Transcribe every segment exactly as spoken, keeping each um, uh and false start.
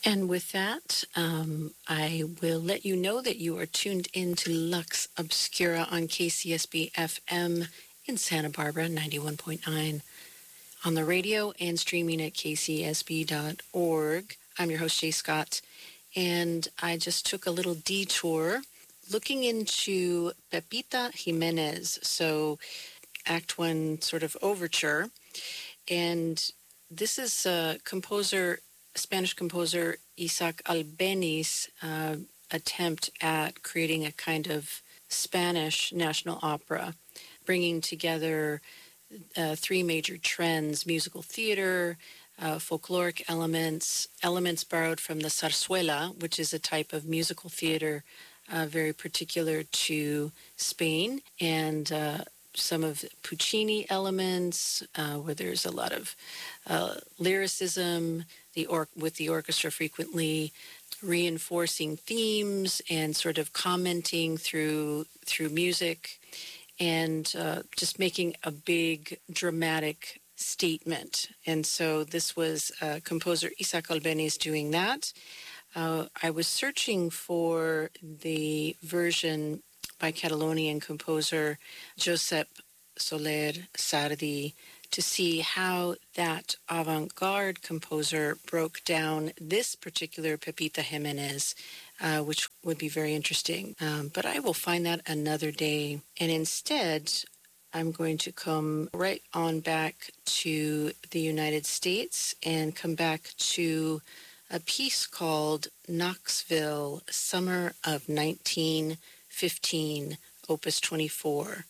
And with that, um, I will let you know that you are tuned in to Lux Obscura on K C S B F M in Santa Barbara, ninety-one point nine, on the radio and streaming at k c s b dot org. I'm your host, Jay Scott, and I just took a little detour looking into Pepita Jimenez, so Act One sort of overture. And this is a composer, Spanish composer Isaac Albeni's uh, attempt at creating a kind of Spanish national opera, bringing together uh, three major trends: musical theater, uh, folkloric elements, elements borrowed from the zarzuela, which is a type of musical theater uh, very particular to Spain, and uh, some of Puccini elements, uh, where there's a lot of uh, lyricism, the or- with the orchestra frequently reinforcing themes and sort of commenting through through music, and uh, just making a big dramatic statement. And so this was uh, composer Isaac Albeniz doing that. Uh, I was searching for the version by Catalonian composer Josep Soler Sardi to see how that avant-garde composer broke down this particular Pepita Jimenez, uh, which would be very interesting. Um, but I will find that another day. And instead, I'm going to come right on back to the United States and come back to a piece called Knoxville, Summer of nineteen fifteen, Opus twenty-four.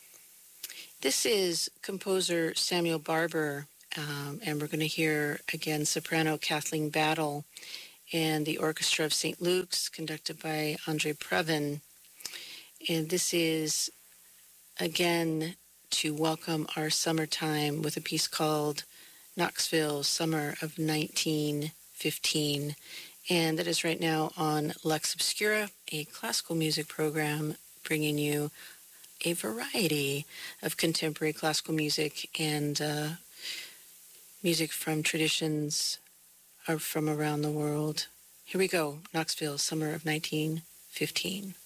This is composer Samuel Barber, um, and we're going to hear again soprano Kathleen Battle and the Orchestra of Saint Luke's, conducted by Andre Previn. And this is, again, to welcome our summertime with a piece called Knoxville, Summer of nineteen fifteen. And that is right now on Lux Obscura, a classical music program bringing you a variety of contemporary classical music and uh, music from traditions from around the world. Here we go, Knoxville, Summer of nineteen fifteen.